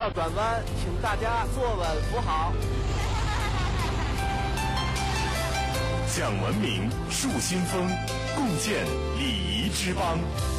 要转弯，请大家坐稳扶好。 讲文明，树新风，共建礼仪之邦。